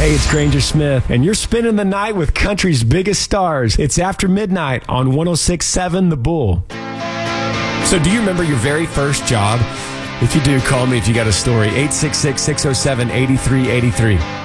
Hey, it's Granger Smith, and you're spending the night with country's biggest stars. It's After Midnight on 106.7 The Bull. So do you remember your very first job? If you do, call me if you got a story. 866-607-8383.